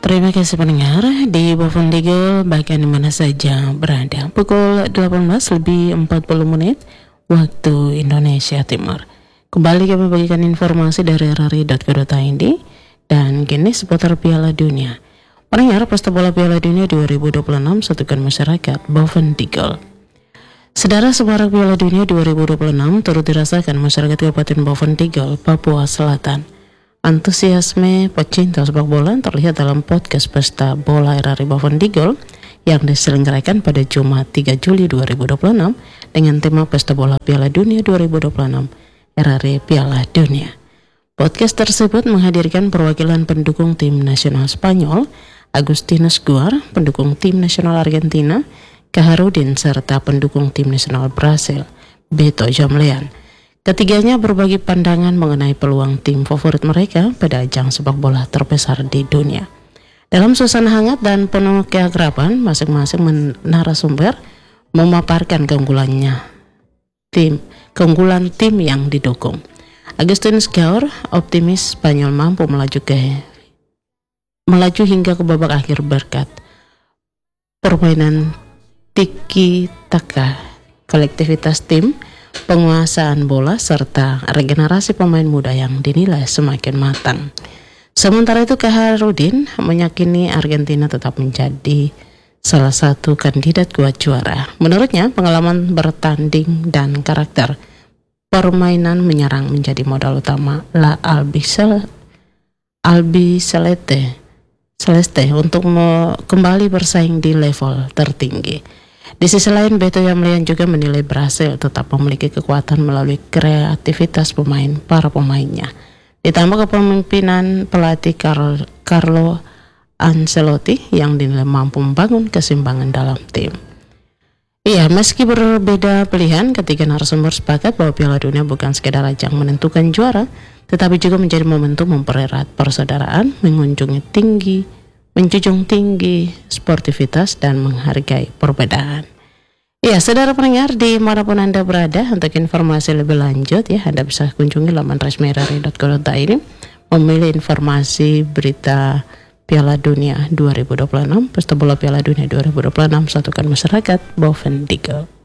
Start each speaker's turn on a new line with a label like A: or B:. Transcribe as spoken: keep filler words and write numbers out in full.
A: Terima kasih pendengar di Bovon Legal bahkan di mana saja berada. Pukul delapan belas lebih empat puluh menit waktu Indonesia Timur. Kembali kami bagikan informasi dari r r i dot co dot i d dan kini seputar Piala Dunia. Pendengar, Pesta Bola Piala Dunia dua ribu dua puluh enam satukan masyarakat Bovon Legal. Sedara semarak Piala Dunia dua ribu dua puluh enam turut dirasakan masyarakat Kabupaten Bovon Legal, Papua Selatan. Antusiasme pecinta sepak bola terlihat dalam podcast Pesta Bola R R I Bovon Legal yang diselenggarakan pada Jumat tiga Juli dua ribu dua puluh enam dengan tema Pesta Bola Piala Dunia dua ribu dua puluh enam R R I Piala Dunia. Podcast tersebut menghadirkan perwakilan pendukung tim nasional Spanyol, Agustinus Guar, pendukung tim nasional Argentina, Kaharudin, serta pendukung tim nasional Brasil, Beto Jamlean. Ketiganya berbagi pandangan mengenai peluang tim favorit mereka pada ajang sepak bola terbesar di dunia. Dalam suasana hangat dan penuh keakraban, masing-masing narasumber memaparkan keunggulannya tim, keunggulan tim yang didukung. Agustinus Gaur optimis Spanyol mampu melaju ke melaju hingga ke babak akhir berkat permainan tiki taka, kolektivitas tim, penguasaan bola, serta regenerasi pemain muda yang dinilai semakin matang. Sementara itu Kaharudin meyakini Argentina tetap menjadi salah satu kandidat kuat juara. Menurutnya, pengalaman bertanding dan karakter permainan menyerang menjadi modal utama La Albicel, Albiceleste Celeste untuk kembali bersaing di level tertinggi. Di sisi lain, Beto Jamlean juga menilai Brasil tetap memiliki kekuatan melalui kreativitas pemain para pemainnya. Ditambah kepemimpinan pelatih Carlo, Carlo Ancelotti yang dinilai mampu membangun keseimbangan dalam tim. Iya, meski berbeda pilihan, ketiga narasumber sepakat bahwa Piala Dunia bukan sekedar ajang menentukan juara, tetapi juga menjadi momentum mempererat persaudaraan, mengunjungi tinggi menjunjung tinggi sportivitas dan menghargai perbedaan. Ya, saudara pendengar dimanapun Anda berada, untuk informasi lebih lanjut ya, Anda bisa kunjungi laman resmi r r i dot co dot i d, memilih informasi berita Piala Dunia dua ribu dua puluh enam, Pesta Bola Piala Dunia dua ribu dua puluh enam, satukan masyarakat Bovon Legal.